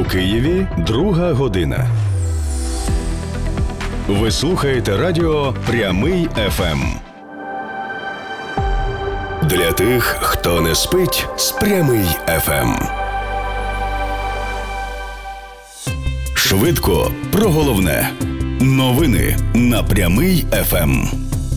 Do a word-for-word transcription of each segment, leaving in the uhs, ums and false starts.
Києві друга година. Ви слухаєте радіо «Прямий еф ем». Для тих, хто не спить з «Прямий еф ем». Швидко про головне. Новини на «Прямий еф ем».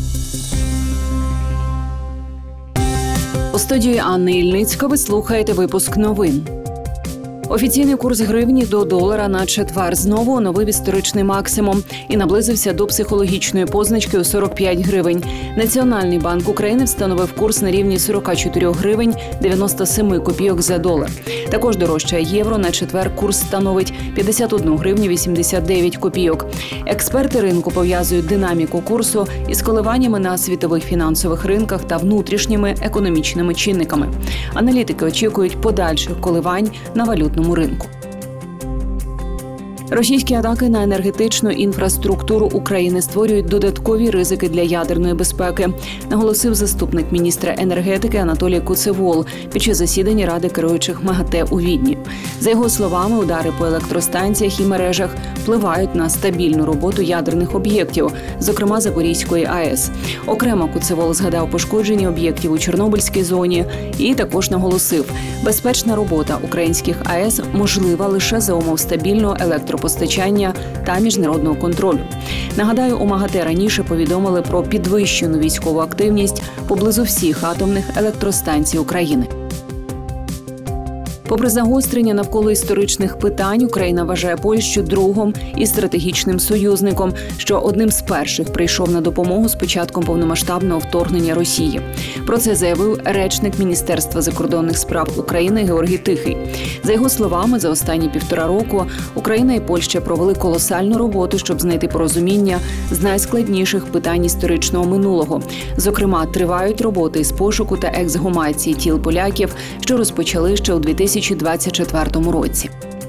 У студії Анни Ільницька ви слухаєте випуск новин. Офіційний курс гривні до долара на четвер знову оновив історичний максимум і наблизився до психологічної позначки у сорок п'ять гривень. Національний банк України встановив курс на рівні сорок чотири гривень дев'яносто сім копійок за долар. Також дорожчає євро. На четвер курс становить п'ятдесят одну гривню вісімдесят дев'ять копійок. Експерти ринку пов'язують динаміку курсу із коливаннями на світових фінансових ринках та внутрішніми економічними чинниками. Аналітики очікують подальших коливань на валютному ринку. Російські атаки на енергетичну інфраструктуру України створюють додаткові ризики для ядерної безпеки, наголосив заступник міністра енергетики Анатолій Куцевол під час засідання Ради керуючих МАГАТЕ у Відні. За його словами, удари по електростанціях і мережах впливають на стабільну роботу ядерних об'єктів, зокрема Запорізької АЕС. Окремо Куцевол згадав пошкоджені об'єктів у Чорнобильській зоні і також наголосив, безпечна робота українських АЕС можлива лише за умов стабільного електропостачання постачання та міжнародного контролю. Нагадаю, у МАГАТЕ раніше повідомили про підвищену військову активність поблизу всіх атомних електростанцій України. Попри загострення навколо історичних питань, Україна вважає Польщу другом і стратегічним союзником, що одним з перших прийшов на допомогу з початком повномасштабного вторгнення Росії. Про це заявив речник Міністерства закордонних справ України Георгій Тихий. За його словами, за останні півтора року Україна і Польща провели колосальну роботу, щоб знайти порозуміння з найскладніших питань історичного минулого. Зокрема, тривають роботи з пошуку та ексгумації тіл поляків, що розпочали ще у дві тисячі двадцять четвертому році.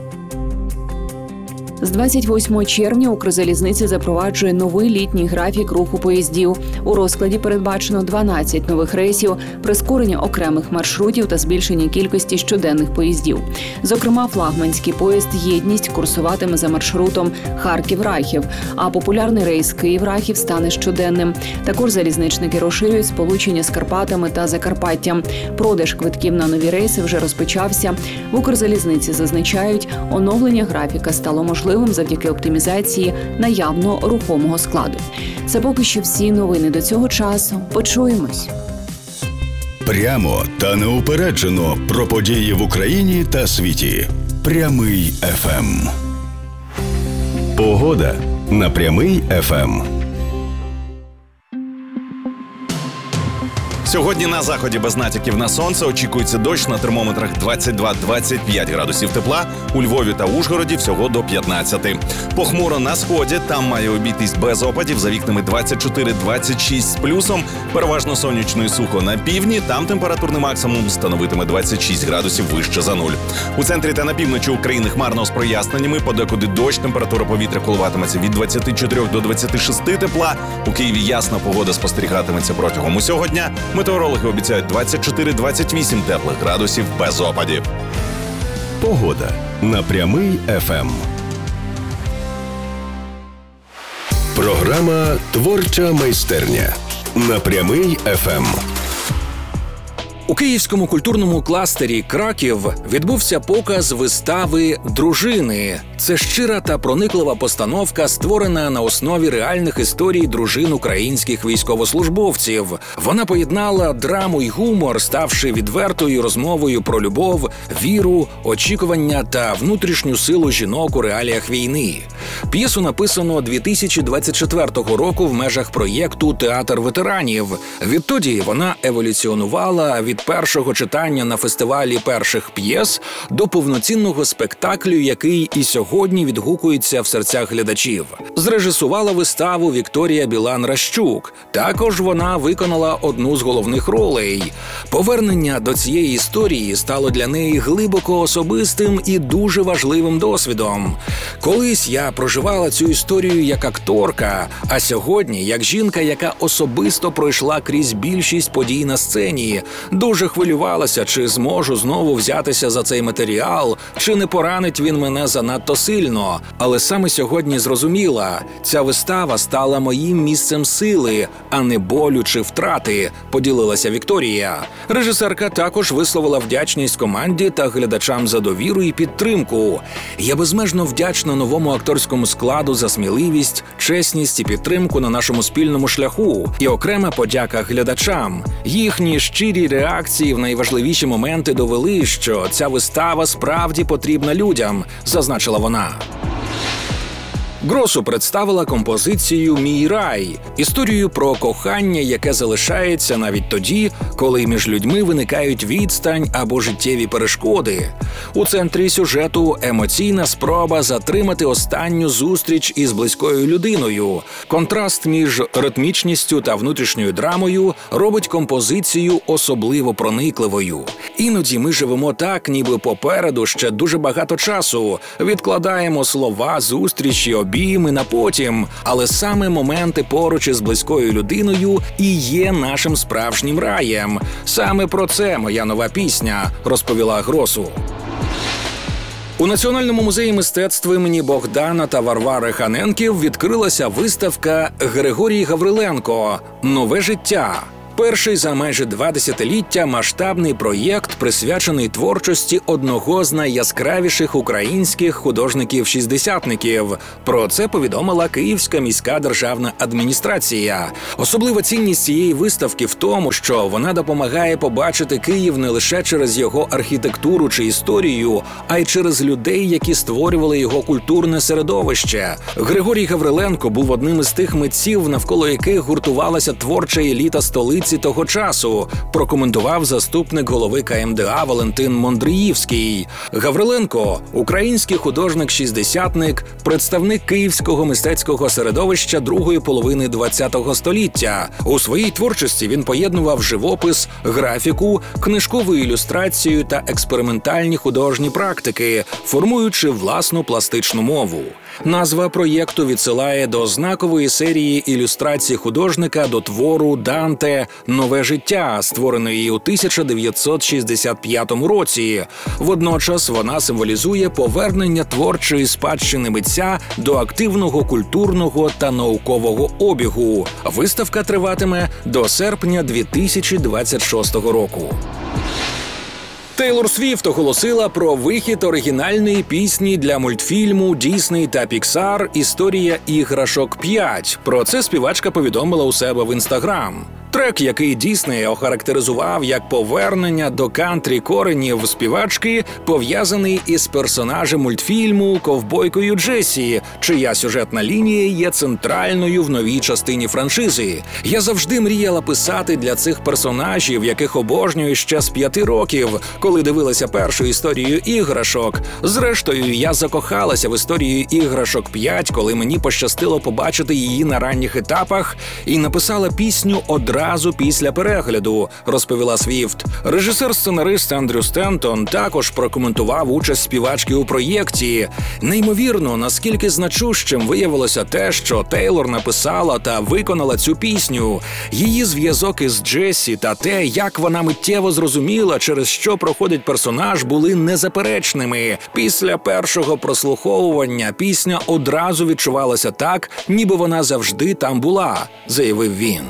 З двадцять восьмого червня Укрзалізниця запроваджує новий літній графік руху поїздів. У розкладі передбачено дванадцять нових рейсів, прискорення окремих маршрутів та збільшення кількості щоденних поїздів. Зокрема, флагманський поїзд «Єдність» курсуватиме за маршрутом Харків-Рахів, а популярний рейс Київ-Рахів стане щоденним. Також залізничники розширюють сполучення з Карпатами та Закарпаттям. Продаж квитків на нові рейси вже розпочався. В Укрзалізниці зазначають, оновлення графіка стало можливим завдяки оптимізації наявного рухомого складу. Це поки що всі новини до цього часу. Почуємось. Прямо та неупереджено про події в Україні та світі. «Прямий еф ем». Погода на «Прямий еф ем». Сьогодні на заході без натяків на сонце очікується дощ, на термометрах двадцять два - двадцять п'ять градусів тепла, у Львові та Ужгороді всього до п'ятнадцяти. Похмуро на сході, там має обійтись без опадів, за вікнами двадцять чотири - двадцять шість з плюсом, переважно сонячно і сухо на півдні, там температурний максимум становитиме двадцять шість градусів вище за нуль. У центрі та на півночі України хмарно з проясненнями, подекуди дощ, температура повітря коливатиметься від двадцяти чотирьох до двадцяти шести тепла, у Києві ясна погода спостерігатиметься протягом усього дня. Метеорологи обіцяють двадцять чотири - двадцять вісім теплих градусів без опадів. Погода на «Прямий еф ем». Програма «Творча майстерня» на «Прямий еф ем». У київському культурному кластері «Краків» відбувся показ вистави «Дружини». Це щира та прониклива постановка, створена на основі реальних історій дружин українських військовослужбовців. Вона поєднала драму й гумор, ставши відвертою розмовою про любов, віру, очікування та внутрішню силу жінок у реаліях війни. П'єсу написано дві тисячі двадцять четвертого року в межах проєкту «Театр ветеранів». Відтоді вона еволюціонувала від першого читання на фестивалі перших п'єс до повноцінного спектаклю, який і сьогодні відгукується в серцях глядачів. Зрежисувала виставу Вікторія Білан-Ращук. Також вона виконала одну з головних ролей. Повернення до цієї історії стало для неї глибоко особистим і дуже важливим досвідом. Колись я проживала цю історію як акторка, а сьогодні як жінка, яка особисто пройшла крізь більшість подій на сцені, Дуже хвилювалася, чи зможу знову взятися за цей матеріал, чи не поранить він мене занадто сильно. Але саме сьогодні зрозуміла, ця вистава стала моїм місцем сили, а не болю чи втрати, поділилася Вікторія. Режисерка також висловила вдячність команді та глядачам за довіру і підтримку. Я безмежно вдячна новому акторському складу за сміливість, чесність і підтримку на нашому спільному шляху. І окрема подяка глядачам. Їхні щирі реакції в найважливіші моменти довели, що ця вистава справді потрібна людям, зазначила вона. Гросу представила композицію «Мій рай» – історію про кохання, яке залишається навіть тоді, коли між людьми виникають відстань або життєві перешкоди. У центрі сюжету емоційна спроба затримати останню зустріч із близькою людиною. Контраст між ритмічністю та внутрішньою драмою робить композицію особливо проникливою. Іноді ми живемо так, ніби попереду ще дуже багато часу. Відкладаємо слова, зустрічі, обійми на потім. Але саме моменти поруч із близькою людиною і є нашим справжнім раєм. Саме про це моя нова пісня, розповіла Гросу. У Національному музеї мистецтв імені Богдана та Варвари Ханенків відкрилася виставка «Григорій Гавриленко. Нове життя». Перший за майже два десятиліття масштабний проєкт, присвячений творчості одного з найяскравіших українських художників-шістдесятників. Про це повідомила Київська міська державна адміністрація. Особлива цінність цієї виставки в тому, що вона допомагає побачити Київ не лише через його архітектуру чи історію, а й через людей, які створювали його культурне середовище. Григорій Гавриленко був одним із тих митців, навколо яких гуртувалася творча еліта столиці того часу, прокоментував заступник голови ка ем де а Валентин Мондріївський. Гавриленко – український художник-шістдесятник, представник київського мистецького середовища другої половини ХХ століття. У своїй творчості він поєднував живопис, графіку, книжкову ілюстрацію та експериментальні художні практики, формуючи власну пластичну мову. Назва проєкту відсилає до знакової серії ілюстрацій художника до твору Данте «Нове життя», створеної у тисяча дев'ятсот шістдесят п'ятому році. Водночас вона символізує повернення творчої спадщини митця до активного культурного та наукового обігу. Виставка триватиме до серпня дві тисячі двадцять шостого року. Тейлор Свіфт оголосила про вихід оригінальної пісні для мультфільму «Дісней та Піксар. Історія іграшок п'ять». Про це співачка повідомила у себе в Інстаграм. Трек, який Дісней охарактеризував як повернення до кантрі коренів співачки, пов'язаний із персонажем мультфільму ковбойкою Джесі, чия сюжетна лінія є центральною в новій частині франшизи. Я завжди мріяла писати для цих персонажів, яких обожнюю ще з п'яти років, коли дивилася першу історію іграшок. Зрештою, я закохалася в історію іграшок п'ять, коли мені пощастило побачити її на ранніх етапах, і написала пісню одразу Разу після перегляду, розповіла Свіфт. Режисер-сценарист Ендрю Стентон також прокоментував участь співачки у проєкті. Неймовірно, наскільки значущим виявилося те, що Тейлор написала та виконала цю пісню. Її зв'язок із Джесі та те, як вона миттєво зрозуміла, через що проходить персонаж, були незаперечними. Після першого прослуховування пісня одразу відчувалася так, ніби вона завжди там була, заявив він.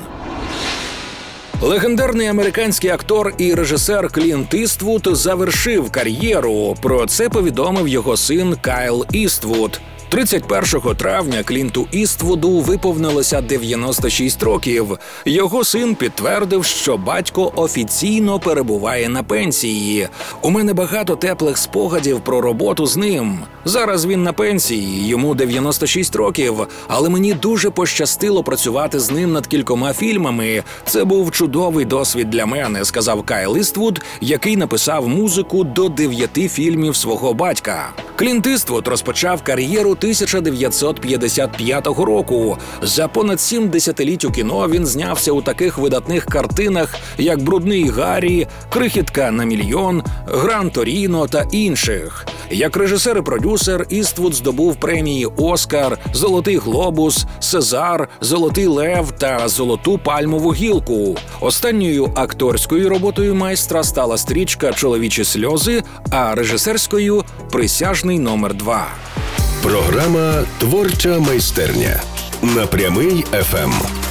Легендарний американський актор і режисер Клінт Іствуд завершив кар'єру. Про це повідомив його син Кайл Іствуд. тридцять першого травня Клінту Іствуду виповнилося дев'яносто шість років. Його син підтвердив, що батько офіційно перебуває на пенсії. «У мене багато теплих спогадів про роботу з ним. Зараз він на пенсії, йому дев'яносто шість років, але мені дуже пощастило працювати з ним над кількома фільмами. Це був чудовий досвід для мене», – сказав Кайл Іствуд, який написав музику до дев'яти фільмів свого батька. Клінт Іствуд розпочав кар'єру тисяча дев'ятсот п'ятдесят п'ятого року. За понад сім десятиліть у кіно він знявся у таких видатних картинах, як «Брудний Гаррі», «Крихітка на мільйон», «Гран Торіно» та інших. Як режисер і продюсер Іствуд здобув премії «Оскар», «Золотий глобус», «Сезар», «Золотий лев» та «Золоту пальмову гілку». Останньою акторською роботою майстра стала стрічка «Чоловічі сльози», а режисерською «Присяжний номер два». Програма «Творча майстерня» на Прямий еф ем.